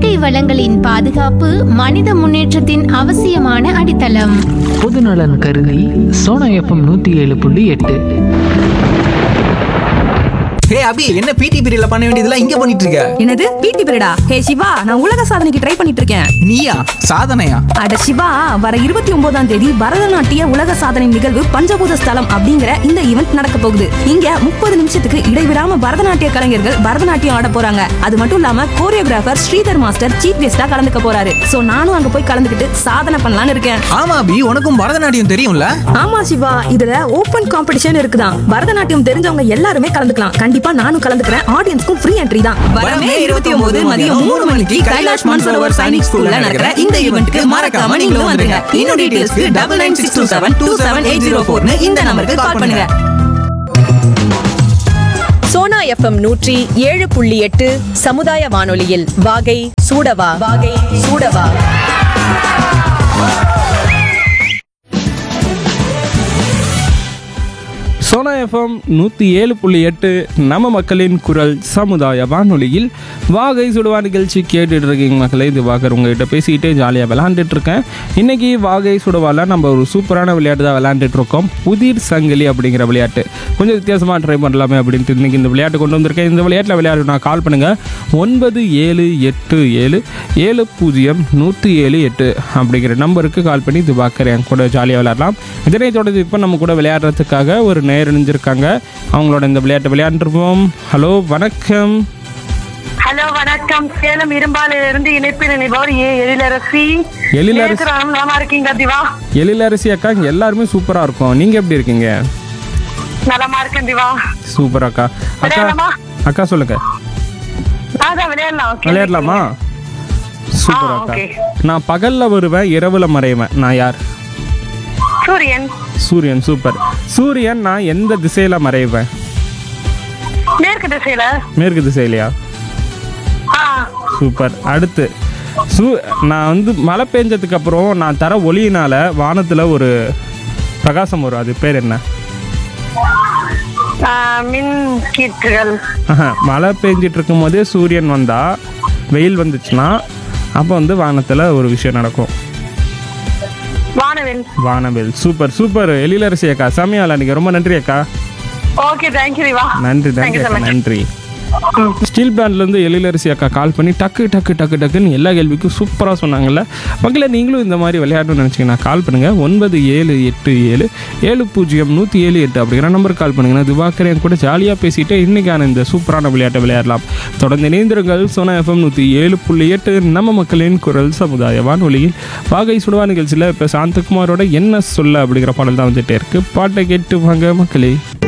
இயற்கை வளங்களின் பாதுகாப்பு மனித முன்னேற்றத்தின் அவசியமான அடித்தளம். பொதுநலன் கருதி சோனா எஃப்எம் 107.8. ஹே அபி, என்ன பிடி பீரியட்ல பண்ண வேண்டியதெல்லாம் இங்க பண்ணிட்டு இருக்க? என்னது பிடி பீரியடா? ஹே சிவா, நான் உலக சாதனைக்கு ட்ரை பண்ணிட்டு இருக்கேன். நீயா? சாதனையா? அட சிவா, வர 29ஆம் தேதி பரதநாட்டிய உலக சாதனை நிகழ்வு பஞ்சபூத ஸ்தலம் அப்படிங்கிற இந்த ஈவெண்ட் நடக்க போகுது. இங்க 30 நிமிஷத்துக்கு இடைவிடாம பரதநாட்டிய கலைஞர்கள் பரதநாட்டியம் ஆட போறாங்க. அது மட்டும் இல்லாம கோரியோகிராஃபர் ஸ்ரீதர் மாஸ்டர் சீஃப் கெஸ்டா கலந்துக்க போறாரு. சோ நானும் அங்க போய் கலந்துக்கிட்டு சாதனை பண்ணலாம்னு இருக்கேன். ஆமா அபி, உனக்கும் பரதநாட்டியம் தெரியும்ல? ஆமா சிவா, இதுல ஓபன் காம்படிஷன் இருக்குதான். பரதநாட்டியம் தெரிஞ்சவங்க எல்லாருமே கலந்துக்கலாம். கண்டிப்பா நானும் கலந்துக்கிறேன். ஆடியன்ஸ்க்கும் ஃப்ரீ என்ட்ரி தான். வரமே 29 மதியம் 3 மணிக்கு கைலாஷ் மன்சரோவர் சைனிக் ஸ்கூல்ல நடக்கிற இந்த ஈவென்ட்க்கு மறக்காம நீங்களும் வந்துருங்க. இன்னும் டீடைல்ஸ்க்கு 9962727804 இந்த நம்பருக்கு கால் பண்ணுங்க. சோனா எஃப்எம் 107.8 சமுதாய வானொலியில் வாகை சூடவா. சோனா எஃப்எம் 107.8 நம்ம மக்களின் குரல் சமுதாய வானொலியில் வாகை சுடுவா நிகழ்ச்சி கேட்டுட்டு இருக்கீங்க மக்களே. இது வாகர் உங்ககிட்ட பேசிக்கிட்டே ஜாலியாக விளாண்டுட்டு இருக்கேன். இன்றைக்கி வாகை சுடுவாவில் நம்ம ஒரு சூப்பரான விளையாட்டு தான் விளையாண்டுட்டு இருக்கோம். புதிர் சங்கிலி அப்படிங்கிற விளையாட்டு. கொஞ்சம் வித்தியாசமாக ட்ரை பண்ணலாமே அப்படின்ட்டு இன்றைக்கி இந்த விளையாட்டு கொண்டு வந்திருக்கேன். இந்த விளையாட்டில் விளையாடுனா கால் பண்ணுங்கள் 9787700178 அப்படிங்கிற நம்பருக்கு கால் பண்ணி இது வாக்கர் என் கூட ஜாலியாக விளையாடலாம். இதனை தொடர்ந்து இப்போ நம்ம கூட விளையாடுறதுக்காக ஒரு இணைஞ்சிருக்காங்க. அவங்களோட இந்த விளையாட்டு விளையாண்டுருப்போம். ஹலோ வணக்கம். ஹலோ வணக்கம். சேலம் இரும்பாலையில இருந்து இணைப்பில் இணைப்பவர் எழிலரசி. நல்லா இருக்கீங்க திவா? எழிலரசி அக்கா, எல்லாருமே சூப்பரா இருக்கும். நீங்க எப்படி இருக்கீங்க? நலமா இருக்கேன் திவா. சூப்பர் அக்கா. அக்கா சொல்லுங்க. விளையாடலாமா? சூப்பர் அக்கா. நான் பகல்ல வருவேன், இரவுல மறைவேன். நான் யார்? சூரியன். சூப்பர். சூரியன் நான் எந்த திசையில மறைவேன்? மேற்கு திசையிலையா? சூப்பர். அடுத்து நான் மழை பெஞ்சதுக்கு அப்புறம் நான் தர ஒளியினால வானத்துல ஒரு பிரகாசம் வரும். அது பேர் என்ன? மழை பெஞ்சிட்டு இருக்கும் போதே சூரியன் வந்தா, வெயில் வந்துச்சுன்னா அப்போ வானத்துல ஒரு விஷயம் நடக்கும். வானவில். சூப்பர். எழிலரசி அக்கா செமையால. நீங்க ரொம்ப நன்றி அக்கா. நன்றி. ஸ்டீல் பிளான்ட்லேருந்து எழிலரசி அக்கா கால் பண்ணி டக்குன்னு எல்லா கேள்விக்கும் சூப்பராக சொன்னாங்கல்ல. மக்களே, நீங்களும் இந்த மாதிரி விளையாடணும்னு நினச்சிங்கன்னா கால் பண்ணுங்கள் 9787700178 அப்படிங்கிற நம்பருக்கு கால் பண்ணுங்கன்னா திவாகர் கூட ஜாலியாக பேசிட்டு இன்றைக்கான இந்த சூப்பரான விளையாட்டை விளையாடலாம். தொடர்ந்து இணைந்திருங்கள். சோனா எஃப்எம் 107.8 நம்ம மக்களின் குரல் சமுதாய வானொலியில் வாகை சுடுவா நிகழ்ச்சியில் இப்போ சாந்தகுமாரோட என்ன சொல்ல அப்படிங்கிற பாடல் தான் வந்துகிட்டே இருக்குது. பாட்டை கேட்டு வாங்க மக்களே.